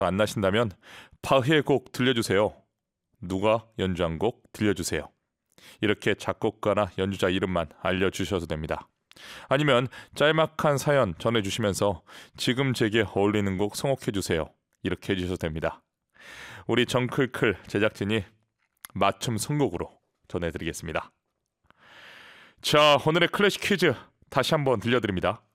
안 나신다면 파흐의 곡 들려주세요. 누가 연주한 곡 들려주세요. 이렇게 작곡가나 연주자 이름만 알려주셔도 됩니다. 아니면 짤막한 사연 전해주시면서 지금 제게 어울리는 곡 선곡해주세요. 이렇게 해주셔도 됩니다. 우리 정클클 제작진이 맞춤 선곡으로 전해드리겠습니다. 자, 오늘의 클래식 퀴즈 다시 한번 들려드립니다.